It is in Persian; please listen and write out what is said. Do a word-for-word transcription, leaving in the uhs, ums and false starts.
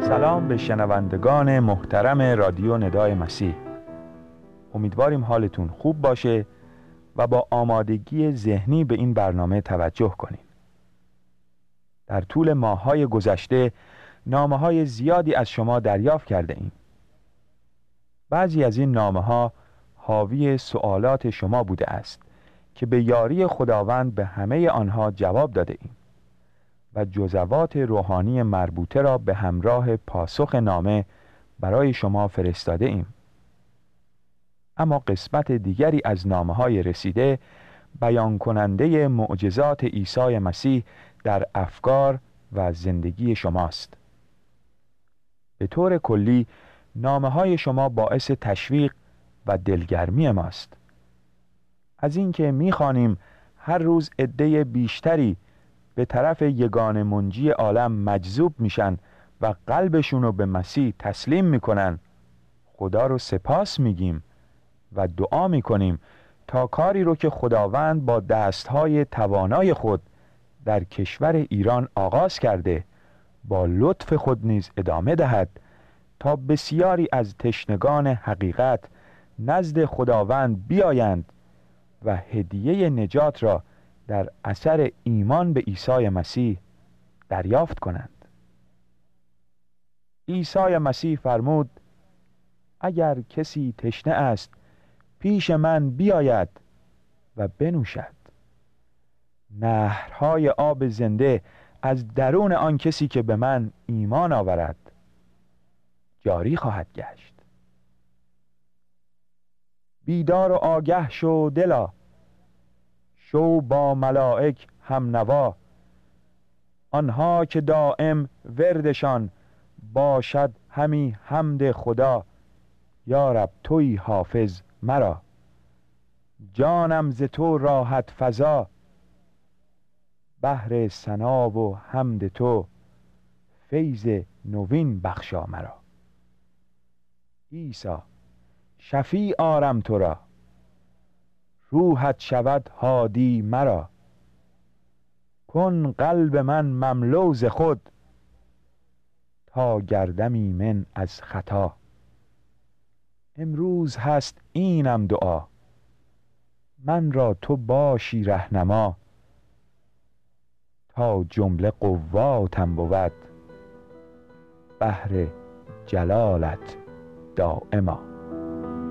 سلام به شنوندگان محترم رادیو ندای مسیح. امیدواریم حالتون خوب باشه و با آمادگی ذهنی به این برنامه توجه کنید. در طول ماه‌های گذشته نامه‌های زیادی از شما دریافت کرده ایم. بعضی از این نامه‌ها حاوی سوالات شما بوده است که به یاری خداوند به همه آنها جواب داده ایم و جزوات روحانی مربوطه را به همراه پاسخ نامه برای شما فرستاده ایم. اما قسمت دیگری از نامه‌های رسیده بیان کننده معجزات عیسی مسیح در افکار و زندگی شماست. به طور کلی نامه‌های شما باعث تشویق و دلگرمی ماست. از اینکه می‌خوانیم هر روز عده بیشتری به طرف یگانه منجی عالم مجذوب میشن و قلبشون رو به مسیح تسلیم میکنن، خدا رو سپاس میگیم و دعا میکنیم تا کاری رو که خداوند با دستهای توانای خود در کشور ایران آغاز کرده با لطف خود نیز ادامه دهد تا بسیاری از تشنگان حقیقت نزد خداوند بیایند و هدیه نجات را در اثر ایمان به عیسی مسیح دریافت کنند. عیسی مسیح فرمود: اگر کسی تشنه است پیش من بیاید و بنوشد. نهرهای آب زنده از درون آن کسی که به من ایمان آورد جاری خواهد گشت. بیدار و آگه شو دلا، شو با ملائک هم نوا، آنها که دائم وردشان باشد همی حمد خدا. یا رب توی حافظ مرا، جانم ز تو راحت فزا، بهر ثنا و حمد تو فیض نوین بخشا مرا. عیسی شفیع آرم تو را، روحت شود هادی مرا. کن قلب من مملو ز خود، تا گردم ایمن از خطا. امروز هست اینم دعا، من را تو باشی رهنما. تا جمله قواتم بود، بهر جلالت دائما.